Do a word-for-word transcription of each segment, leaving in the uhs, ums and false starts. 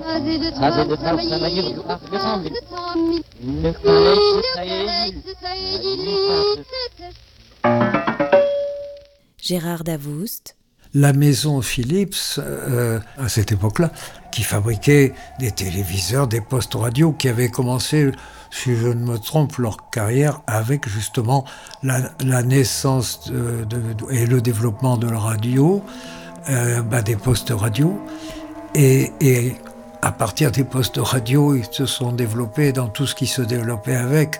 Gérard Davoust. La maison Philips, euh, à cette époque-là, qui fabriquait des téléviseurs, des postes radio, qui avaient commencé, si je ne me trompe, leur carrière avec justement la, la naissance de, de, de, et le développement de la radio, euh, bah, des postes radio. Et, et à partir des postes radio, ils se sont développés dans tout ce qui se développait avec.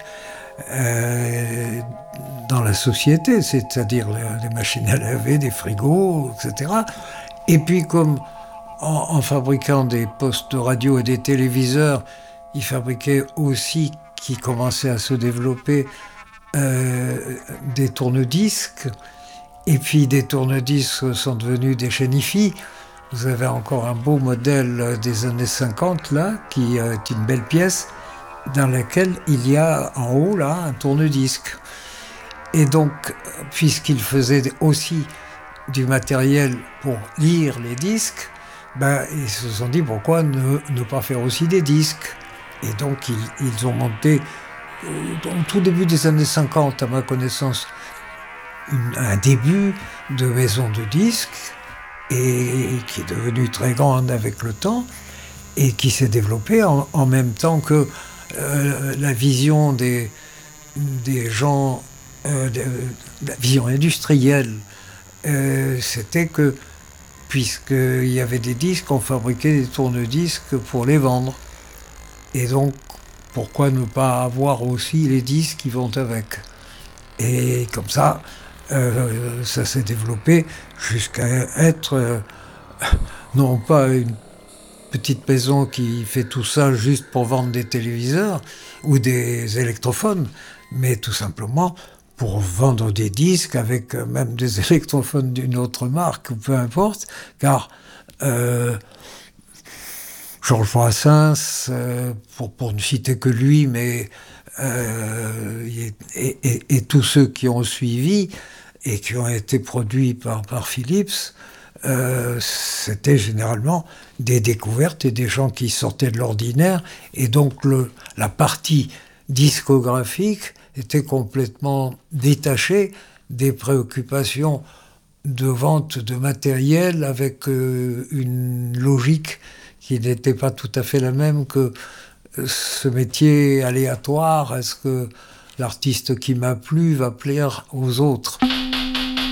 Euh, dans la société, c'est-à-dire les, les machines à laver, des frigos, et cetera. Et puis comme en, en fabriquant des postes radio et des téléviseurs, ils fabriquaient aussi, qui commençaient à se développer, euh, des tourne-disques. Et puis des tourne-disques sont devenus des chaînes hi-fi. Vous avez encore un beau modèle des années cinquante, là, qui est une belle pièce, dans laquelle il y a en haut, là, un tourne-disque. Et donc, puisqu'il faisait aussi du matériel pour lire les disques, ben, ils se sont dit pourquoi ne, ne pas faire aussi des disques. Et donc, ils, ils ont monté, au tout début des années cinquante, à ma connaissance, une, un début de maison de disques, et qui est devenue très grande avec le temps, et qui s'est développée en, en même temps que Euh, la vision des, des gens, euh, de, la vision industrielle, euh, c'était que, puisqu'il y avait des disques, on fabriquait des tourne-disques pour les vendre. Et donc, pourquoi ne pas avoir aussi les disques qui vont avec ? Et comme ça, euh, ça s'est développé jusqu'à être, euh, non pas une petite maison qui fait tout ça juste pour vendre des téléviseurs ou des électrophones, mais tout simplement pour vendre des disques avec même des électrophones d'une autre marque, peu importe, car euh, Georges Brassens, euh, pour, pour ne citer que lui, mais euh, et, et, et tous ceux qui ont suivi et qui ont été produits par, par Philips, Euh, c'était généralement des découvertes et des gens qui sortaient de l'ordinaire, et donc le, la partie discographique était complètement détachée des préoccupations de vente de matériel avec euh, une logique qui n'était pas tout à fait la même que ce métier aléatoire. Est-ce que l'artiste qui m'a plu va plaire aux autres ?